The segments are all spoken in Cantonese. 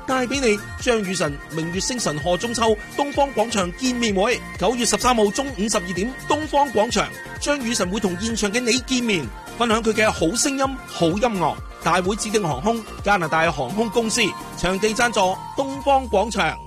帶俾你張雨晨、明月星辰賀中秋東方廣場見面會，9月13號中午12點，東方廣場，張雨晨會同現場嘅你見面，分享佢嘅好聲音、好音樂。大會指定航空加拿大航空公司，場地贊助東方廣場。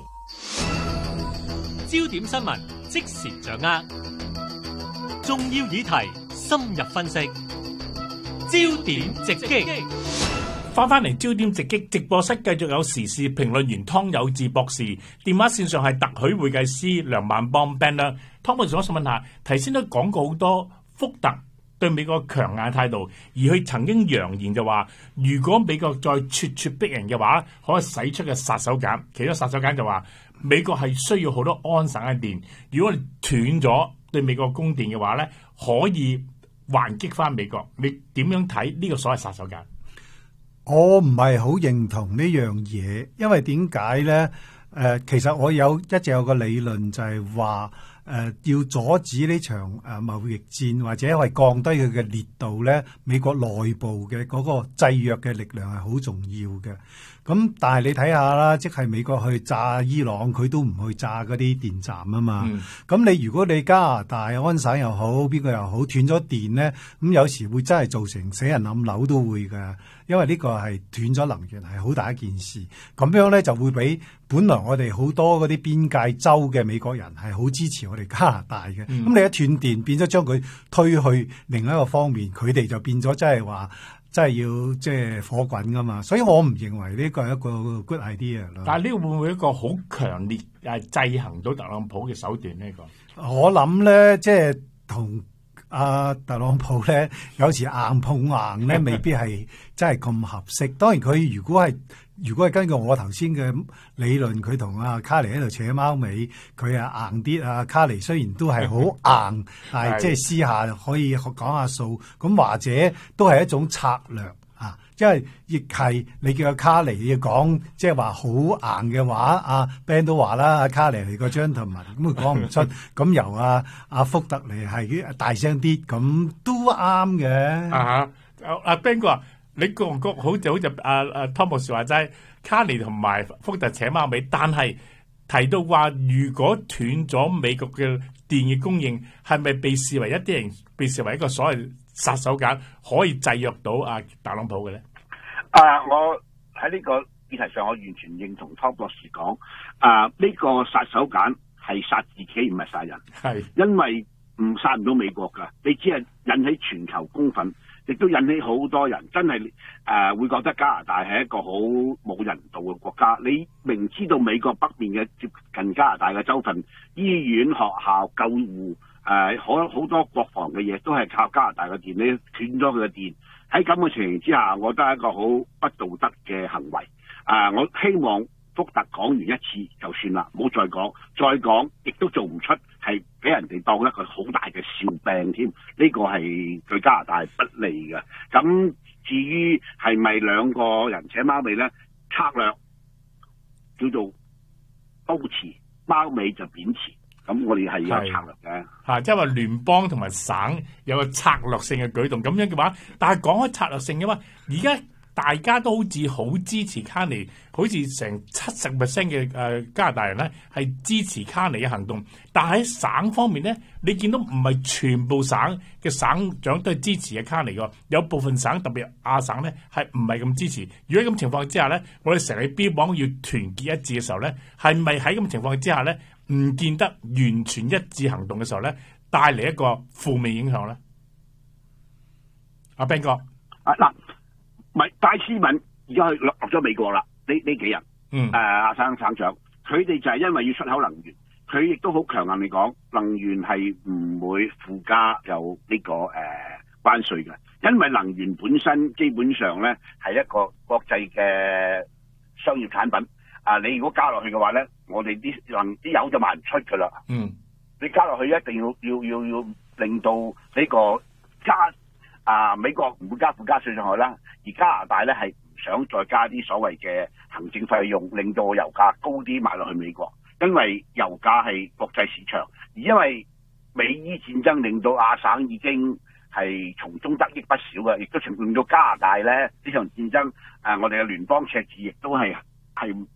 焦點新聞即時掌握，重要議題深入分析，焦點直擊。 翻嚟焦點直擊直播室，繼續有時事評論員湯有志博士，電話線上係特許會計師梁萬邦 Ben 啦。湯博士，我想問下，頭先都講過好多福特對美國強硬態度，而佢曾經揚言就話，如果美國再咄咄逼人嘅話，可以使出嘅殺手鐧，其中殺手鐧就話美國係需要好多安省嘅電，如果你斷咗對美國供電嘅話咧，可以還擊翻美國。你點樣睇呢個所謂殺手鐧？ 我唔係好認同呢樣嘢，因為點解咧？其實我一直有個理論就係話，要阻止呢場貿易戰或者係降低佢嘅烈度咧，美國內部嘅嗰個制約嘅力量係好重要嘅。咁但係你睇下啦，即係美國去炸伊朗，佢都唔去炸嗰啲電站啊嘛。咁如果你加拿大安省又好，邊個又好斷咗電咧，咁有時會真係造成死人冧樓都會㗎。因為呢個係斷咗能源係好大一件事，咁樣咧就會俾本來我哋好多嗰啲邊界州嘅美國人係好支持我哋加拿大嘅。咁你一斷電變咗將佢推去另一個方面，佢哋就變咗真係話真係要即係火滾噶嘛。所以我唔認為呢個係一個 good idea 咯。 但係呢個會唔會一個好強烈制衡到特朗普嘅手段呢？ 我諗咧，即係同特朗普咧，有時硬碰硬咧，未必係真係咁合適。當然佢如果係根據我頭先嘅理論，佢同卡尼喺度扯貓尾，佢係硬啲。卡尼雖然都係好硬，但係即係私下可以講下數，咁或者都係一種策略。因為亦係你叫卡尼要講，即係話好硬嘅話，Ben 都話啦，卡尼係個 gentleman，咁佢講唔出，咁由阿福特嚟係大聲啲，咁都啱嘅。 Ben 哥話，你覺唔覺好似湯博士話齋，卡尼同埋福特扯貓尾，但係提到話，如果斷咗美國嘅電嘅供應，係咪被視為一個所謂殺手鐧，可以制約到特朗普嘅咧？ 我喺呢個議題上，我完全認同湯博士講，呢個殺手鐧係殺自己，唔係殺人。係因為殺唔到美國噶，你只係引起全球公憤，亦都引起好多人真係會覺得加拿大係一個好冇人道嘅國家。你明知道美國北面嘅接近加拿大嘅州份，醫院、學校、救護好多國防嘅嘢都係靠加拿大嘅電，你斷咗佢嘅電。喺咁嘅情形之下，我覺得係一個好不道德嘅行為。我希望福特講完一次就算啦，唔好再講，再講亦都做唔出，係俾人哋當一個好大嘅笑柄添。呢個係對加拿大不利嘅。咁至於係咪兩個人扯貓尾咧？策略叫做刀持，貓尾就扁持。咁我哋係有策略嘅， 即係話聯邦同埋省有個策略性嘅舉動，咁樣嘅話，但係講開策略性嘅話，而家大家都好似好支持卡尼，好似成70% 嘅加拿大人咧係支持卡尼嘅行動，但係喺省方面咧，你見到唔係全部省嘅省長都係支持嘅卡尼嘅，有部分省特別亞省咧係唔係咁支持。如果咁情況之下咧，我哋成日標榜要團結一致嘅時候咧，係咪喺咁情況之下咧？唔見得完全一致行動嘅時候咧，帶嚟一個負面影響咧。阿 Ben 哥， 咪戴斯敏而家去落咗美國啦，呢幾日，阿省長，佢哋就係因為要出口能源，佢亦都好強硬嚟講，能源係唔會附加有呢個關稅嘅，因為能源本身基本上咧係一個國際嘅商業產品。你如果加落去嘅話咧，我哋啲油就賣唔出噶啦。你加落去一定要令到呢個美國唔會加附加稅上去啦，而加拿大咧係唔想再加啲所謂嘅行政費用，令到油價高啲賣落去美國，因為油價係國際市場，而因為美伊戰爭令到亞省已經係從中得益不少嘅，亦都令到加拿大咧呢場戰爭我哋嘅聯邦赤字亦都係